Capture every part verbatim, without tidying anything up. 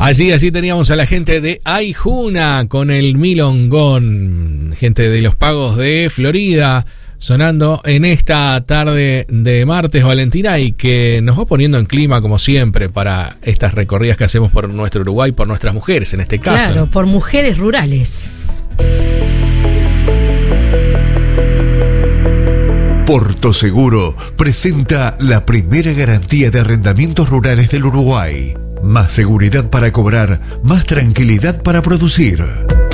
Así, así teníamos a la gente de Aijuna con el milongón, gente de Los Pagos de Florida, sonando en esta tarde de martes, Valentina, y que nos va poniendo en clima, como siempre, para estas recorridas que hacemos por nuestro Uruguay, por nuestras mujeres, en este caso. Claro, por mujeres rurales. Porto Seguro presenta la primera garantía de arrendamientos rurales del Uruguay. Más seguridad para cobrar, más tranquilidad para producir.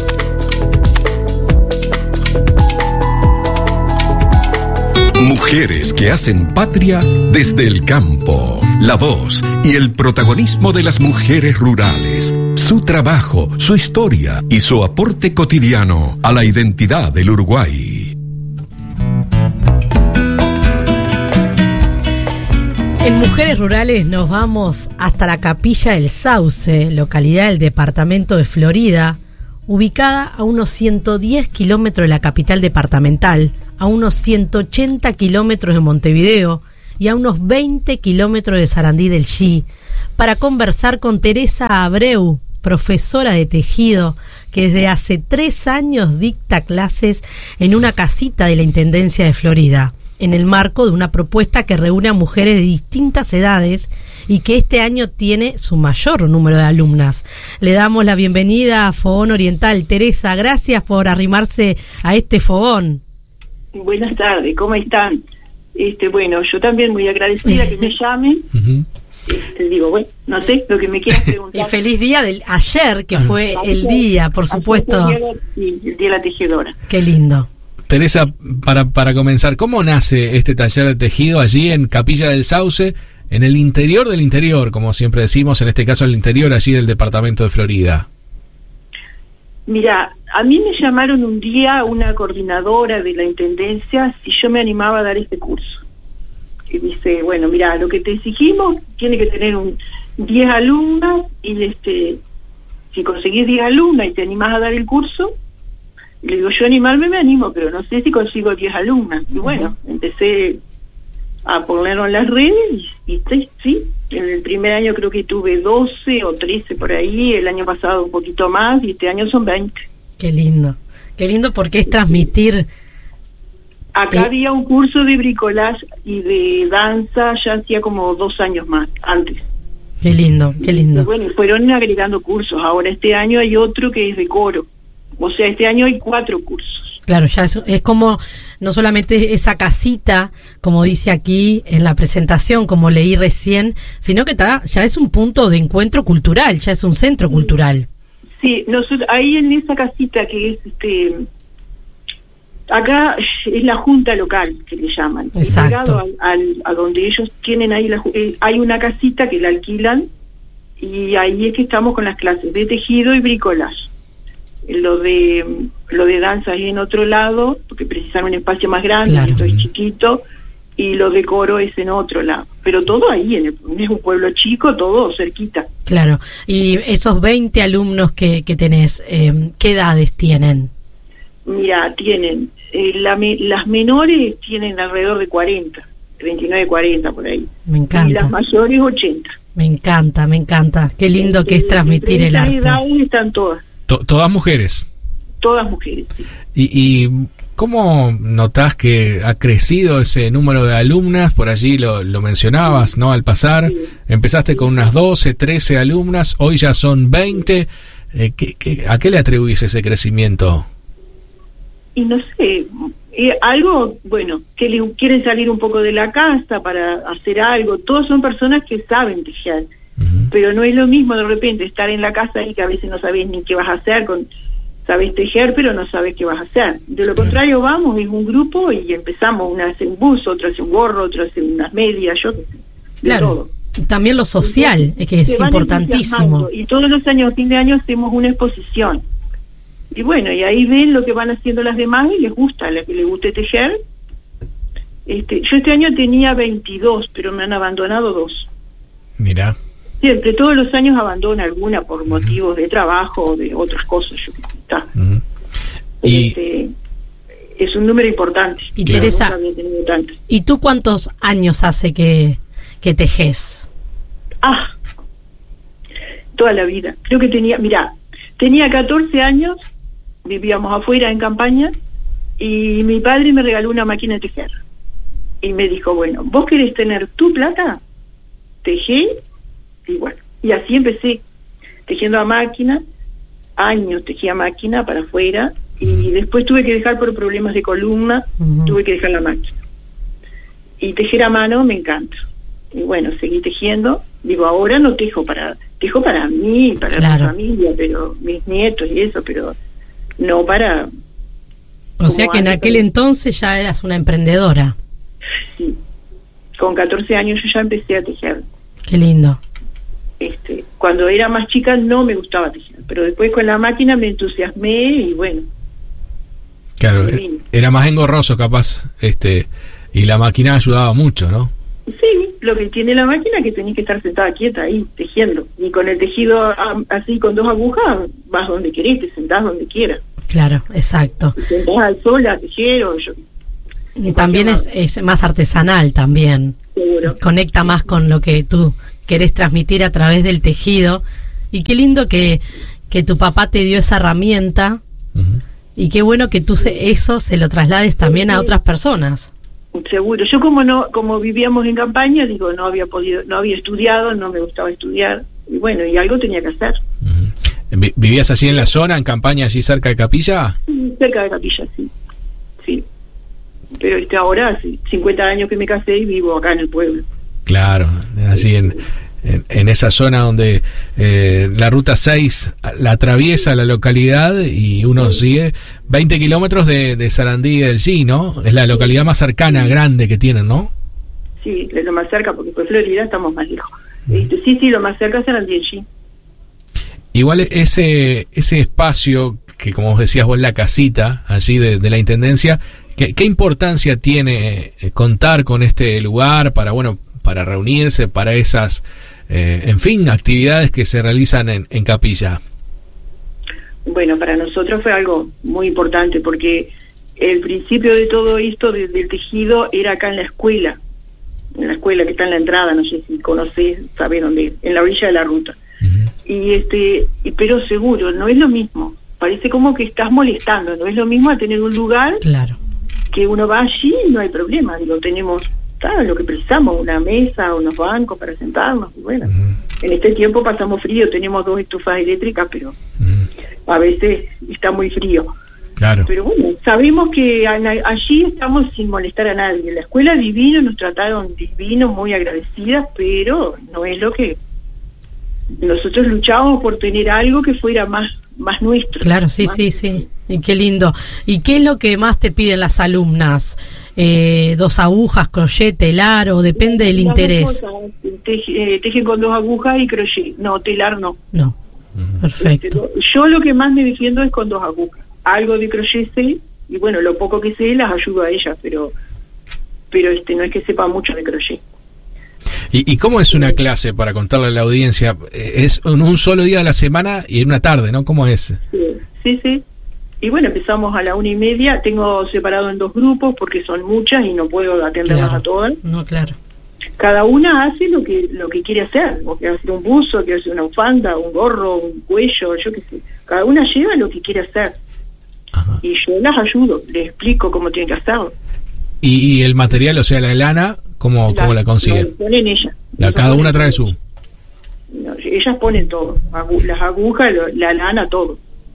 Mujeres que hacen patria desde el campo. La voz y el protagonismo de las mujeres rurales. Su trabajo, su historia y su aporte cotidiano a la identidad del Uruguay. En Mujeres Rurales nos vamos hasta la Capilla del Sauce, localidad del departamento de Florida, ubicada a unos ciento diez kilómetros de la capital departamental, a unos ciento ochenta kilómetros de Montevideo y a unos veinte kilómetros de Sarandí del Xi, para conversar con Teresa Abreu, profesora de tejido, que desde hace tres años dicta clases en una casita de la Intendencia de Florida, en el marco de una propuesta que reúne a mujeres de distintas edades y que este año tiene su mayor número de alumnas. Le damos la bienvenida a Fogón Oriental. Teresa, gracias por arrimarse a este fogón. Buenas tardes, ¿cómo están? Este, bueno, yo también muy agradecida que me llamen. Uh-huh. Este, digo, bueno, no sé, lo que me quieras preguntar. Y feliz día del ayer, que fue el día, por supuesto. Ayer, sí, el día de la tejedora. Qué lindo. Teresa, para, para comenzar, ¿cómo nace este taller de tejido allí en Capilla del Sauce, en el interior del interior, como siempre decimos, en este caso el interior allí del departamento de Florida? Mira, a mí me llamaron un día una coordinadora de la Intendencia si yo me animaba a dar este curso. Y dice, bueno, mira, lo que te exigimos tiene que tener un diez alumnas y este, si conseguís diez alumnas y te animás a dar el curso, y le digo, yo animarme me animo, pero no sé si consigo diez alumnas. Y bueno, uh-huh. empecé a ponerlo en las redes y, y sí, sí, en el primer año creo que tuve doce o trece por ahí, el año pasado un poquito más y este año son veinte. Qué lindo, qué lindo porque es transmitir. Acá eh. había un curso de bricolage y de danza ya hacía como dos años más, antes. Qué lindo, qué lindo. Y bueno, fueron agregando cursos, ahora este año hay otro que es de coro. O sea, este año hay cuatro cursos. Claro, ya es, es como, no solamente esa casita, como dice aquí en la presentación, como leí recién, sino que ta, ya es un punto de encuentro cultural, ya es un centro cultural. Sí, nosotros, ahí en esa casita que es, este, acá es la junta local, que le llaman. Exacto. Al, al, a donde ellos tienen ahí, la, eh, hay una casita que la alquilan y ahí es que estamos con las clases de tejido y bricolage. Lo de lo de danza es en otro lado, porque precisan un espacio más grande, claro. Esto es chiquito, y lo de coro es en otro lado. Pero todo ahí, en el, es un pueblo chico, todo cerquita. Claro. Y esos veinte alumnos que, que tenés, eh, ¿qué edades tienen? Mira, tienen, eh, la, las menores tienen alrededor de cuarenta, veintinueve, cuarenta por ahí. Me encanta. Y las mayores ochenta. Me encanta, me encanta. Qué lindo que es transmitir el arte. Edades están todas. To- ¿Todas mujeres? Todas mujeres, sí. ¿Y, y cómo notás que ha crecido ese número de alumnas? Por allí lo, lo mencionabas, ¿no? Al pasar, sí. Empezaste con unas doce, trece alumnas, hoy ya son veinte. Eh, ¿qué, qué, ¿A qué le atribuís ese crecimiento? Y no sé, eh, algo, bueno, que le quieren salir un poco de la casa para hacer algo. Todos son personas que saben tejer. Pero no es lo mismo de repente estar en la casa y que a veces no sabes ni qué vas a hacer, con sabes tejer pero no sabes qué vas a hacer. De lo contrario vamos, es un grupo y empezamos, una hace un buzo, otro hace un gorro, otro hace unas medias, yo qué sé, claro, todo. También lo social, es que es importantísimo. Y todos los años, a fin de año, hacemos una exposición. Y bueno, y ahí ven lo que van haciendo las demás y les gusta, a la que les guste tejer. Este, yo este año tenía veintidós, pero me han abandonado dos. Mira. Siempre, todos los años abandona alguna por motivos de trabajo o de otras cosas. Yo, está. Uh-huh. Y este, es un número importante. Y Teresa, ¿y tú cuántos años hace que, que tejes? Ah, toda la vida. Creo que tenía, mirá, tenía catorce años, vivíamos afuera en campaña, y mi padre me regaló una máquina de tejer. Y me dijo, bueno, ¿vos querés tener tu plata? Tejé, y bueno, y así empecé, tejiendo a máquina, años tejía a máquina para afuera, y después tuve que dejar por problemas de columna, uh-huh. tuve que dejar la máquina. Y tejer a mano me encanta. Y bueno, seguí tejiendo. Digo, ahora no tejo para, tejo para mí, para claro. mi familia, pero mis nietos y eso, pero no para... O sea que en aquel para... entonces ya eras una emprendedora. Sí. Con catorce años yo ya empecé a tejer. Qué lindo. Este, cuando era más chica no me gustaba tejer, pero después con la máquina me entusiasmé y bueno. Claro, era más engorroso capaz, este, y la máquina ayudaba mucho, ¿no? Sí, lo que tiene la máquina es que tenés que estar sentada quieta ahí, tejiendo. Y con el tejido a, así, con dos agujas, vas donde querés, te sentás donde quieras. Claro, exacto. Te sentás al sol a tejer o yo... Y también es, es más artesanal también. Seguro. Conecta más con lo que tú querés transmitir a través del tejido. Y qué lindo que, que tu papá te dio esa herramienta. Uh-huh. Y qué bueno que tú se, eso se lo traslades también a otras personas. Seguro. Yo como no como vivíamos en campaña, digo, no había podido, no había estudiado, no me gustaba estudiar. Y bueno, y algo tenía que hacer. Uh-huh. ¿Vivías allí en la zona, en campaña, allí cerca de Capilla? Sí, cerca de Capilla, sí. Sí. Pero este ahora hace cincuenta años que me casé y vivo acá en el pueblo. Claro, así en, en, en esa zona donde eh, la ruta seis la atraviesa la localidad y uno sí. sigue veinte kilómetros de, de Sarandí del Sí, ¿no? Es la localidad más cercana, grande que tienen, ¿no? Sí, es lo más cerca, porque por Florida estamos más lejos. Mm. Este, sí, sí, lo más cerca es Sarandí del Sí. Igual ese ese espacio que, como decías vos, la casita allí de, de la Intendencia, ¿qué, qué importancia tiene eh, contar con este lugar para, bueno, para reunirse, para esas, eh, en fin, actividades que se realizan en, en Capilla? Bueno, para nosotros fue algo muy importante, porque el principio de todo esto de, del tejido era acá en la escuela, en la escuela que está en la entrada, no sé si conocés, sabés dónde, en la orilla de la ruta. Uh-huh. Y este, y, pero seguro, no es lo mismo, parece como que estás molestando, no es lo mismo a tener un lugar, claro, que uno va allí y no hay problema, digo, tenemos claro, lo que precisamos, una mesa, unos bancos para sentarnos, y bueno, uh-huh. en este tiempo pasamos frío, tenemos dos estufas eléctricas, pero uh-huh. a veces está muy frío. Claro. Pero bueno, sabemos que a, a, allí estamos sin molestar a nadie. En la escuela divino, nos trataron divinos, muy agradecidas, pero no es lo que... Nosotros luchábamos por tener algo que fuera más, más nuestro. Claro, sí, más sí, sí. Y qué lindo. ¿Y qué es lo que más te piden las alumnas? Eh, ¿Dos agujas, crochet, telar o depende del interés? Teje, eh, tejen con dos agujas y crochet. No, telar no. No, perfecto. Yo lo que más me defiendo es con dos agujas. Algo de crochet sé, y bueno, lo poco que sé las ayudo a ellas, pero pero este no es que sepa mucho de crochet. ¿Y, y cómo es una clase, para contarle a la audiencia? ¿Es en un solo día de la semana y en una tarde, no? ¿Cómo es? Sí, sí, sí. Y bueno, empezamos a la una y media. Tengo separado en dos grupos porque son muchas y no puedo atenderlas claro. a todas. No, claro. Cada una hace lo que lo que quiere hacer. O quiere hacer un buzo, quiere hacer una bufanda, un gorro, un cuello, yo qué sé. Cada una lleva lo que quiere hacer. Ajá. Y yo las ayudo, les explico cómo tienen que hacerlo. ¿Y, y el material, o sea, la lana, cómo la, cómo la consiguen? La ponen ellas. La, cada una trae su... No, ellas ponen todo, agu las agujas, lo, la lana, todo.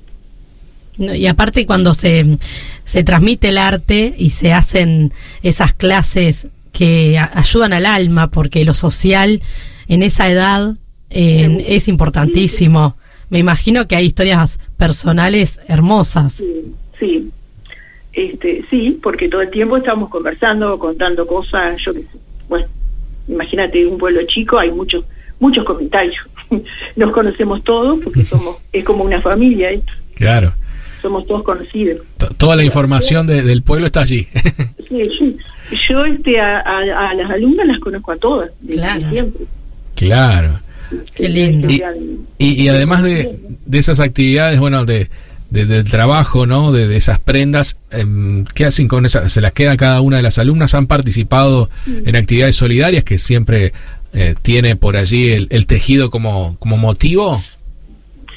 No, y aparte cuando se, se transmite el arte y se hacen esas clases que a, ayudan al alma, porque lo social en esa edad eh, es importantísimo. Me imagino que hay historias personales hermosas. Sí, sí. Este, sí, porque todo el tiempo estamos conversando, contando cosas, yo qué sé. Bueno, imagínate, un pueblo chico, hay muchos muchos comentarios. Nos conocemos todos porque somos es como una familia esto. Claro. Somos todos conocidos. T Toda la información de, del pueblo está allí. Sí, sí. Yo este a, a, a las alumnas las conozco a todas, desde claro. siempre. Claro. Qué lindo. Y, y, y además de, de esas actividades, bueno, de, de del trabajo, ¿no? De, de esas prendas, eh, ¿qué hacen con esas? ¿Se las queda cada una de las alumnas? ¿Han participado sí. en actividades solidarias que siempre eh, tiene por allí el, el tejido como, como motivo?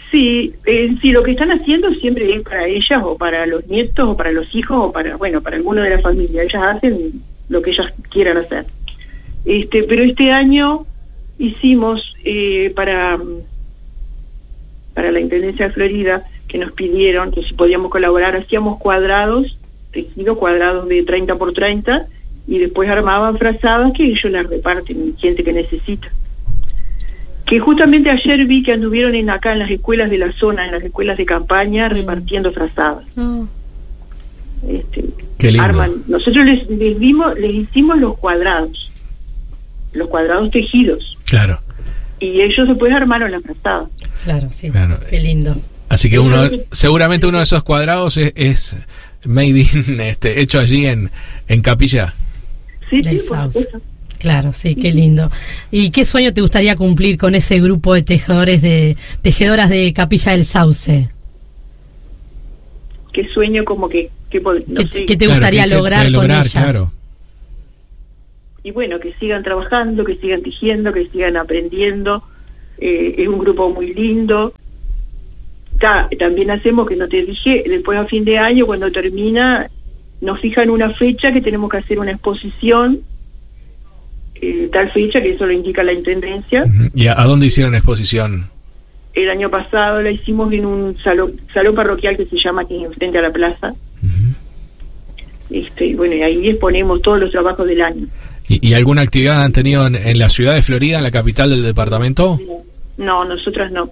Sí, eh, sí, lo que están haciendo siempre es para ellas o para los nietos o para los hijos o para, bueno, para alguno de la familia. Ellas hacen lo que ellas quieran hacer. Este, pero este año hicimos eh, para para la Intendencia de Florida, que nos pidieron que si podíamos colaborar, hacíamos cuadrados, tejidos cuadrados de treinta por treinta, y después armaban frazadas que ellos las reparten, gente que necesita. Que justamente ayer vi que anduvieron en acá en las escuelas de la zona, en las escuelas de campaña, repartiendo frazadas. Oh. Este, Qué lindo. Arman. Nosotros les, les, dimos, les hicimos los cuadrados, los cuadrados tejidos. Claro. Y ellos después armaron la frazada. Claro, sí. Claro. Qué lindo. Así que uno, seguramente uno de esos cuadrados es, es made in, este, hecho allí en, en Capilla. Sí, Del sí, por Sauce. supuesto. Claro, sí, qué lindo. ¿Y qué sueño te gustaría cumplir con ese grupo de tejedores de tejedoras de Capilla del Sauce? ¿Qué sueño como que... que pod- no ¿Qué, sé. qué te Claro, gustaría que- que- lograr, que lograr, con ellas? Claro. Y bueno, que sigan trabajando, que sigan tejiendo, que sigan aprendiendo. Eh, es un grupo muy lindo. Ta- también hacemos, que no te dije, después a fin de año, cuando termina, nos fijan una fecha que tenemos que hacer una exposición, eh, tal fecha, que eso lo indica la Intendencia. Ujú. ¿Y a, a dónde hicieron exposición? El año pasado la hicimos en un salón, salón parroquial que se llama aquí enfrente a la plaza. Ujú. Este, y bueno, y ahí exponemos todos los trabajos del año. ¿Y, y alguna actividad han tenido en, en la ciudad de Florida, en la capital del departamento? No, nosotras no.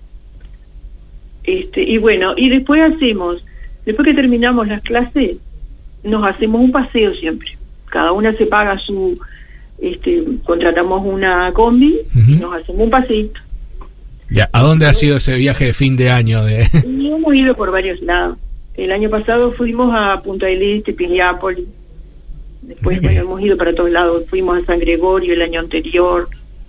Este, y bueno, y después hacemos, después que terminamos las clases, nos hacemos un paseo siempre. Cada una se paga su, este, contratamos una combi, Ujú. y nos hacemos un paseíto. Ya, ¿a dónde ha sido ese viaje de fin de año? De... Y hemos ido por varios lados. El año pasado fuimos a Punta del Este, Piriápolis. Después, Muy bueno, bien. hemos ido para todos lados. Fuimos a San Gregorio el año anterior.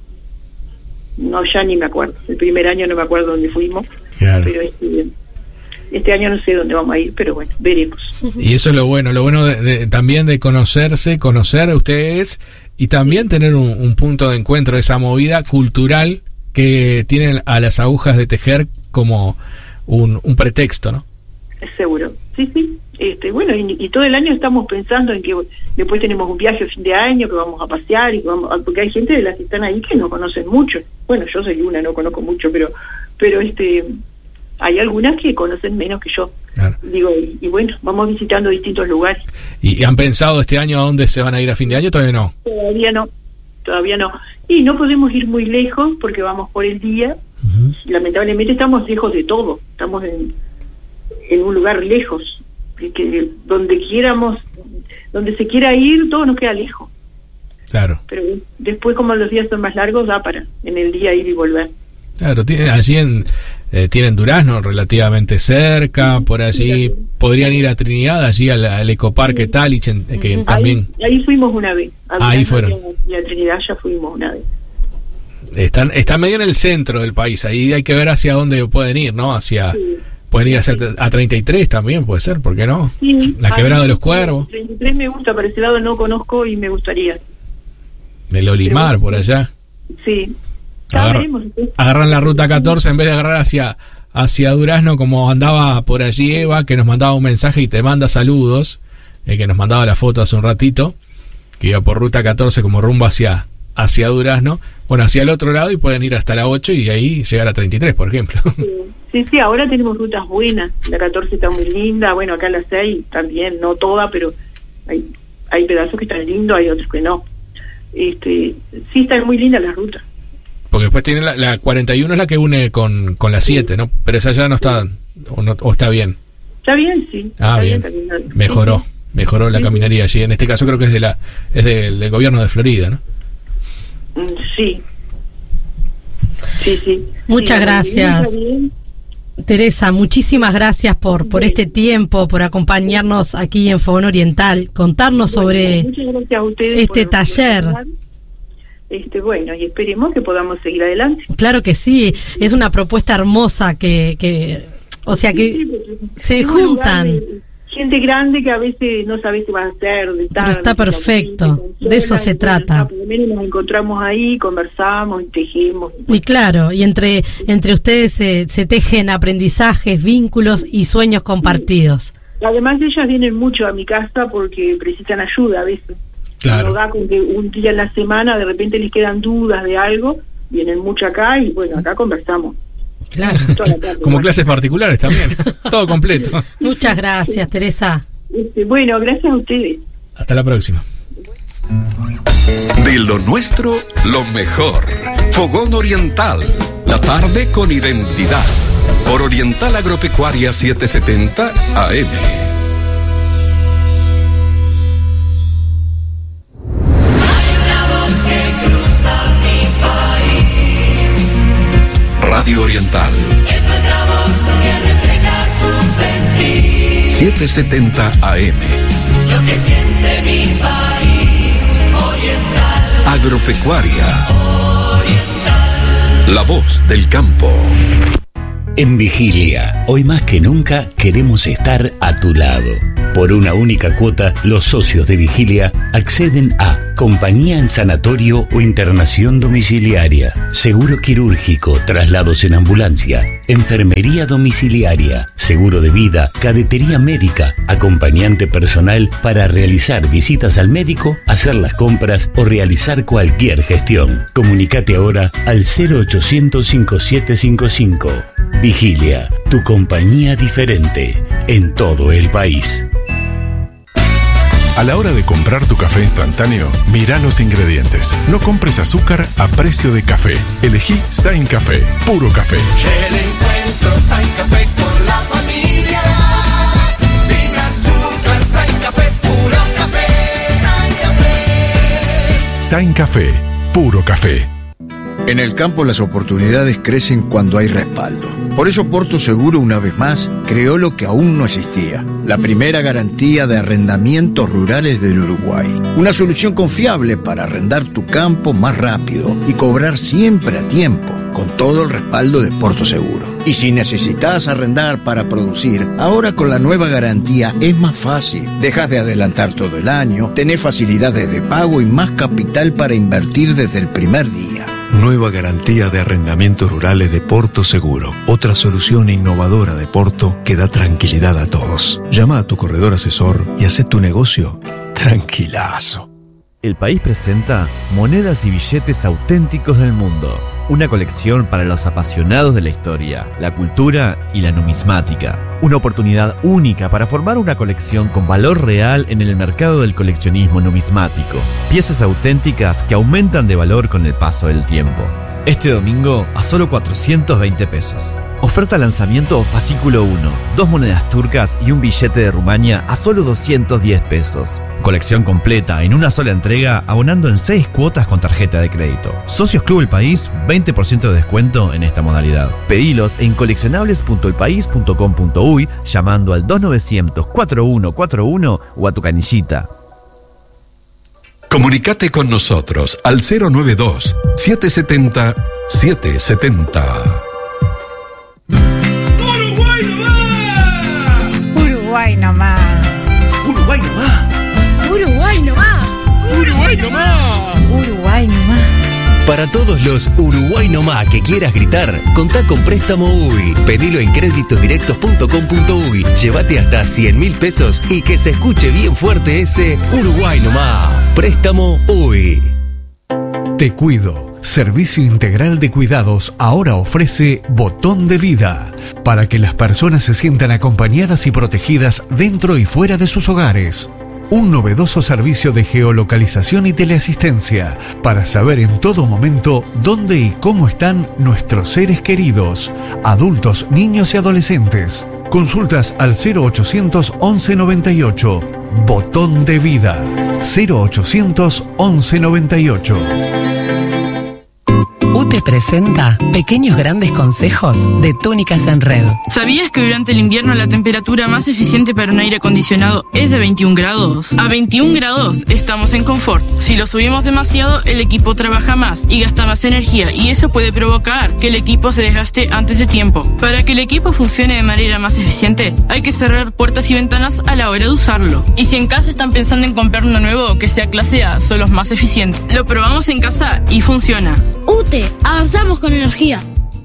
No, ya ni me acuerdo. El primer año no me acuerdo dónde fuimos. Claro. Pero este, este año no sé dónde vamos a ir, pero bueno, veremos. Y eso es lo bueno, lo bueno de, de- también de conocerse, conocer a ustedes y también tener un, un punto de encuentro, esa movida cultural que tienen a las agujas de tejer como un, un pretexto, ¿no? Seguro. Sí, sí. Este, bueno, y, y todo el año estamos pensando en que después tenemos un viaje a fin de año, que vamos a pasear, y que vamos a- porque hay gente de las que están ahí que no conocen mucho. Bueno, yo soy una, no conozco mucho, pero pero este hay algunas que conocen menos que yo. Claro. Digo, y, y bueno, vamos visitando distintos lugares. ¿Y, y han pensado este año a dónde se van a ir a fin de año? Todavía no. Todavía no, todavía no. Y no podemos ir muy lejos porque vamos por el día. Ujú. Lamentablemente estamos lejos de todo. Estamos en, en un lugar lejos. Que, que donde quieramos, donde se quiera ir, todo nos queda lejos. Claro. Pero después, como los días son más largos, da para en el día ir y volver. Claro, tienen, allí en, eh, tienen Durazno relativamente cerca, por allí podrían ir a Trinidad, allí al, al ecoparque Talich, en- que también Ahí, ahí fuimos una vez. A Ahí Durazno fueron. Y a, y a Trinidad ya fuimos una vez. están, están medio en el centro del país, ahí hay que ver hacia dónde pueden ir, ¿no? Hacia, Sí. pueden ir hacia a treinta y tres también, puede ser, ¿por qué no? Sí, La a Quebrada mí de los Cuervos, treinta y tres me gusta, para ese lado no conozco y me gustaría. del Olimar, por allá. Sí. Ya Agarra- veremos. agarran la ruta catorce en vez de agarrar hacia, hacia Durazno, como andaba por allí Eva, que nos mandaba un mensaje y te manda saludos, eh, que nos mandaba la foto hace un ratito, que iba por ruta catorce como rumbo hacia, hacia Durazno, bueno, hacia el otro lado, y pueden ir hasta la ocho y ahí llegar a treinta y tres, por ejemplo. Sí, sí, ahora tenemos rutas buenas. La catorce está muy linda, bueno, acá la seis también, no toda, pero hay, hay pedazos que están lindos, hay otros que no. Este, sí, están muy lindas las rutas. Porque después tiene la, la cuarenta y uno es la que une con, con la siete, ¿no? Pero esa ya no está, o, no, o está bien. Está bien, sí. Ah, está bien. caminando. Mejoró, Sí, mejoró la Sí. caminaría allí. En este caso creo que es de la es del, del gobierno de Florida, ¿no? sí. Sí, sí. Muchas Sí, gracias. está bien. Teresa, muchísimas gracias por, por este tiempo, por acompañarnos aquí en Fogón Oriental, contarnos Bueno, sobre muchas gracias a ustedes este por- taller. por- Este, bueno, y esperemos que podamos seguir adelante. Claro que sí, es una propuesta hermosa que, que o sea Sí, que sí, porque se es un lugar juntan. de gente grande que a veces no sabe qué va a hacer. De tarde, Pero está perfecto, de eso se trata. Por lo menos nos encontramos ahí, conversamos y tejemos. Y claro, y entre entre ustedes se, se tejen aprendizajes, vínculos y sueños compartidos. Además ellas vienen mucho a mi casa porque necesitan ayuda a veces. Claro. No da con que un día en la semana de repente les quedan dudas de algo, vienen mucho acá y bueno, acá conversamos. Claro. Toda la tarde, Como bueno. clases particulares también. Todo completo. Muchas gracias, Teresa. Este, bueno, gracias a ustedes. Hasta la próxima. De lo nuestro, lo mejor. Fogón Oriental. La tarde con identidad. Por Oriental Agropecuaria setecientos setenta A M. Radio Oriental. Es nuestra voz que refleja su sentir. setecientos setenta A M. Lo que siente mi país. Oriental. Agropecuaria. Oriental. La voz del campo. En Vigilia, hoy más que nunca queremos estar a tu lado. Por una única cuota, los socios de Vigilia acceden a compañía en sanatorio o internación domiciliaria, seguro quirúrgico, traslados en ambulancia, enfermería domiciliaria, seguro de vida, cadetería médica, acompañante personal para realizar visitas al médico, hacer las compras o realizar cualquier gestión. Comunicate ahora al cero ochocientos cincuenta y siete cincuenta y cinco. Vigilia, tu compañía diferente en todo el país. A la hora de comprar tu café instantáneo, mira los ingredientes. No compres azúcar a precio de café. Elegí Sain Café, puro café. El encuentro Sain Café con la familia. Sin azúcar, Sain Café, puro café. Sain Café. Sain Café, puro café. En el campo las oportunidades crecen cuando hay respaldo. Por eso Porto Seguro, una vez más, creó lo que aún no existía: la primera garantía de arrendamientos rurales del Uruguay. Una solución confiable para arrendar tu campo más rápido y cobrar siempre a tiempo, con todo el respaldo de Porto Seguro. Y si necesitas arrendar para producir, ahora con la nueva garantía es más fácil. Dejas de adelantar todo el año, tenés facilidades de pago y más capital para invertir desde el primer día. Nueva garantía de arrendamientos rurales de Porto Seguro. Otra solución innovadora de Porto que da tranquilidad a todos. Llama a tu corredor asesor y haz tu negocio tranquilazo. El país presenta Monedas y Billetes Auténticos del Mundo. Una colección para los apasionados de la historia, la cultura y la numismática. Una oportunidad única para formar una colección con valor real en el mercado del coleccionismo numismático. Piezas auténticas que aumentan de valor con el paso del tiempo. Este domingo a solo cuatrocientos veinte pesos. Oferta lanzamiento fascículo uno. Dos monedas turcas y un billete de Rumania a solo doscientos diez pesos. Colección completa en una sola entrega, abonando en seis cuotas con tarjeta de crédito. Socios Club El País, veinte por ciento de descuento en esta modalidad. Pedilos en coleccionables punto el país punto com punto uy llamando al dos novecientos cuarenta y uno cuarenta y uno o a tu canillita. Comunicate con nosotros al cero noventa y dos, setecientos setenta, setecientos setenta. Uruguay nomás. Uruguay nomás. Uruguay nomás. Uruguay nomás. Uruguay nomás. Uruguay nomás. Para todos los Uruguay nomás que quieras gritar, contá con Préstamo U Y. Pedilo en créditos directos punto com punto uy. Llévate hasta cien mil pesos y que se escuche bien fuerte ese Uruguay nomás. Préstamo U Y. Te Cuido. Servicio Integral de Cuidados ahora ofrece Botón de Vida, para que las personas se sientan acompañadas y protegidas dentro y fuera de sus hogares. Un novedoso servicio de geolocalización y teleasistencia para saber en todo momento dónde y cómo están nuestros seres queridos, adultos, niños y adolescentes. Consultas al cero ochocientos once noventa y ocho. Botón de Vida. cero ochocientos once noventa y ocho. U T UTE presenta Pequeños Grandes Consejos de Túnicas en Red. ¿Sabías que durante el invierno la temperatura más eficiente para un aire acondicionado es de veintiún grados? A veintiún grados estamos en confort. Si lo subimos demasiado, el equipo trabaja más y gasta más energía, y eso puede provocar que el equipo se desgaste antes de tiempo. Para que el equipo funcione de manera más eficiente, hay que cerrar puertas y ventanas a la hora de usarlo. Y si en casa están pensando en comprar uno nuevo que sea clase A, son los más eficientes. Lo probamos en casa y funciona. UTE, avanzamos con energía.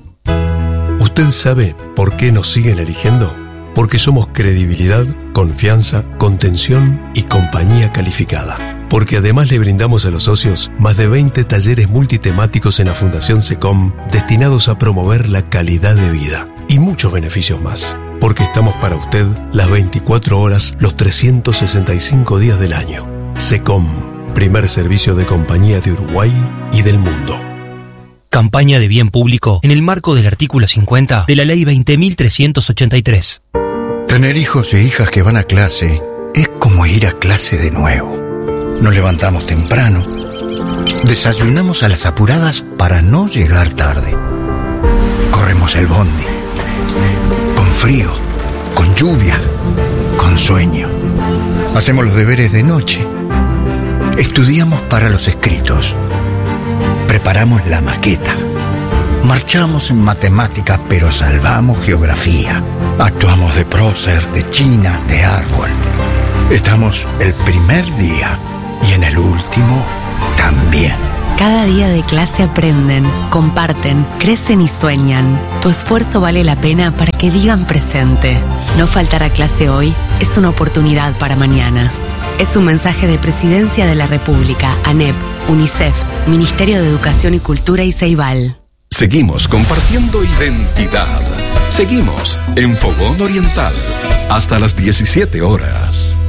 ¿Usted sabe por qué nos siguen eligiendo? Porque somos credibilidad, confianza, contención y compañía calificada. Porque además le brindamos a los socios más de veinte talleres multitemáticos en la Fundación SECOM destinados a promover la calidad de vida y muchos beneficios más. Porque estamos para usted las veinticuatro horas, los trescientos sesenta y cinco días del año. SECOM, primer servicio de compañía de Uruguay y del mundo. Campaña de bien público en el marco del artículo cincuenta de la Ley veinte mil trescientos ochenta y tres. Tener hijos e hijas que van a clase es como ir a clase de nuevo. Nos levantamos temprano, desayunamos a las apuradas para no llegar tarde. Corremos el bondi, con frío, con lluvia, con sueño. Hacemos los deberes de noche. Estudiamos para los escritos. Preparamos la maqueta. Marchamos en matemática, pero salvamos geografía. Actuamos de prócer, de china, de árbol. Estamos el primer día y en el último también. Cada día de clase aprenden, comparten, crecen y sueñan. Tu esfuerzo vale la pena para que digan presente. No faltar a clase hoy es una oportunidad para mañana. Es un mensaje de Presidencia de la República, ANEP, UNICEF, Ministerio de Educación y Cultura y Ceibal. Seguimos compartiendo identidad. Seguimos en Fogón Oriental hasta las diecisiete horas.